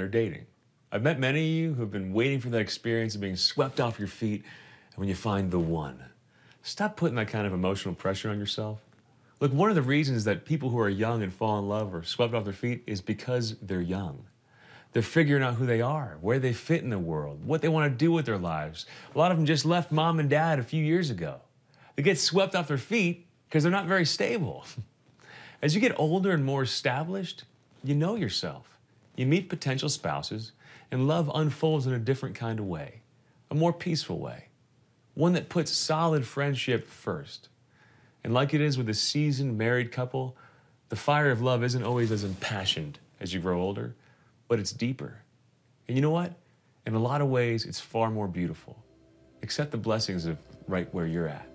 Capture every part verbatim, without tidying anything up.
are dating. I've met many of you who've been waiting for that experience of being swept off your feet and when you find the one. Stop putting that kind of emotional pressure on yourself. Look, one of the reasons that people who are young and fall in love or swept off their feet is because they're young. They're figuring out who they are, where they fit in the world, what they want to do with their lives. A lot of them just left mom and dad a few years ago. They get swept off their feet because they're not very stable. As you get older and more established, you know yourself. You meet potential spouses, and love unfolds in a different kind of way, a more peaceful way, one that puts solid friendship first. And like it is with a seasoned married couple, the fire of love isn't always as impassioned as you grow older, but it's deeper. And you know what? In a lot of ways, it's far more beautiful. Accept the blessings of right where you're at.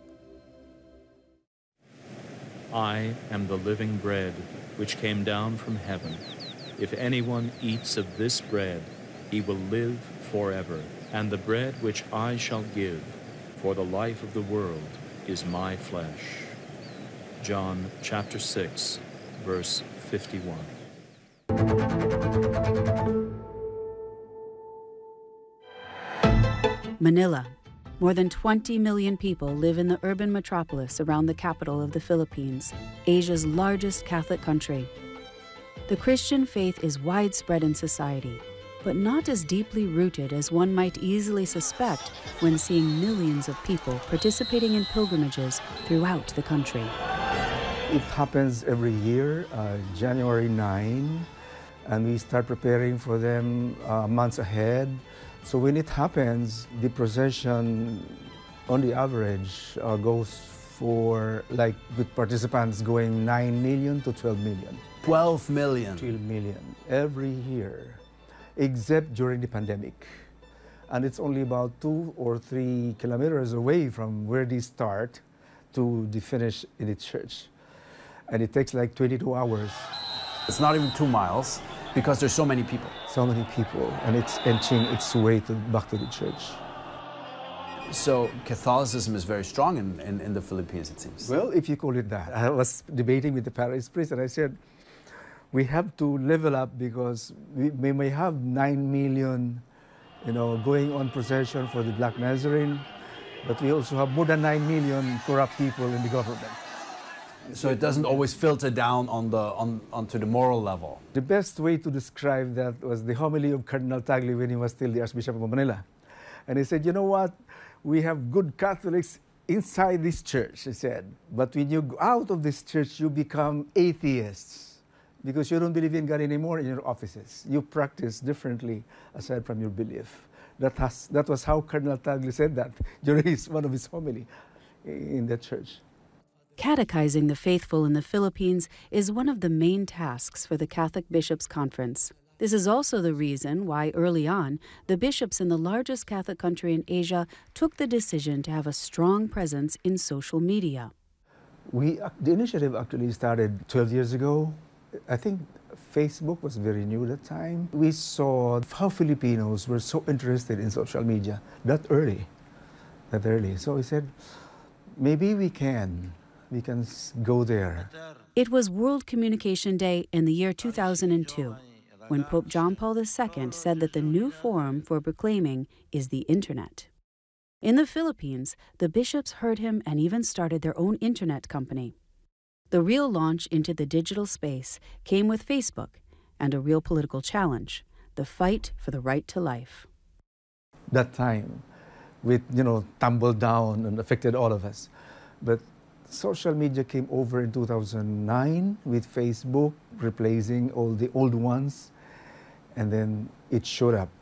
I am the living bread which came down from heaven. If anyone eats of this bread, he will live forever. And the bread which I shall give for the life of the world is my flesh. John chapter six, verse fifty-one. Manila. More than twenty million people live in the urban metropolis around the capital of the Philippines, Asia's largest Catholic country. The Christian faith is widespread in society, but not as deeply rooted as one might easily suspect when seeing millions of people participating in pilgrimages throughout the country. It happens every year, uh, January ninth, and we start preparing for them uh, months ahead. So when it happens, the procession, on the average, uh, goes for, like, with participants going nine million to twelve million. twelve million? twelve million every year, except during the pandemic. And it's only about two or three kilometers away from where they start to the finish in the church. And it takes like twenty-two hours. It's not even two miles because there's so many people. So many people, and it's inching its way to, back to the church. So Catholicism is very strong in, in, in the Philippines, it seems. Well, if you call it that. I was debating with the parish priest, and I said, we have to level up because we, we may have nine million, you know, going on procession for the Black Nazarene, but we also have more than nine million corrupt people in the government. So it doesn't always filter down on the, on, onto the moral level. The best way to describe that was the homily of Cardinal Tagle when he was still the Archbishop of Manila. And he said, you know what? We have good Catholics inside this church, he said. But when you go out of this church, you become atheists because you don't believe in God anymore in your offices. You practice differently aside from your belief. That, has, that was how Cardinal Tagle said that during his, one of his homily in that church. Catechizing the faithful in the Philippines is one of the main tasks for the Catholic Bishops' Conference. This is also the reason why, early on, the bishops in the largest Catholic country in Asia took the decision to have a strong presence in social media. We, the initiative actually started twelve years ago. I think Facebook was very new at that time. We saw how Filipinos were so interested in social media that early, that early. So we said, maybe we can. We can go there. It was World Communication Day in the year two thousand two, when Pope John Paul the Second said that the new forum for proclaiming is the Internet. In the Philippines, the bishops heard him and even started their own Internet company. The real launch into the digital space came with Facebook and a real political challenge, the fight for the right to life. That time, with, you know, tumbled down and affected all of us. But social media came over in two thousand nine with Facebook replacing all the old ones, and then it showed up.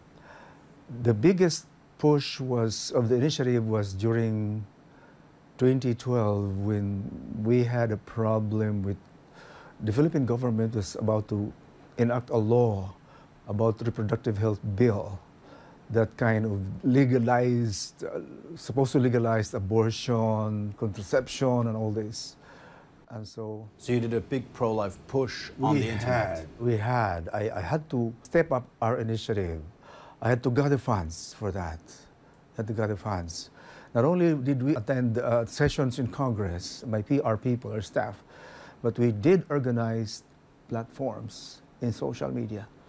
The biggest push was of the initiative was during twenty twelve when we had a problem with the Philippine government was about to enact a law about reproductive health bill that kind of legalized, uh, supposed to legalize abortion, contraception, and all this. And so... So you did a big pro-life push on the internet. Had, we had. I, I had to step up our initiative. I had to gather funds for that. I had to gather funds. Not only did we attend uh, sessions in Congress, my P R people, our staff, but we did organize platforms in social media.